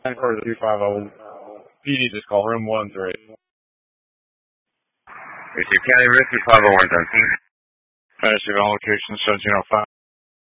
Or 250. PD, just call room 13. It's your County Rescue 501 Duncan. Massive on location 1705.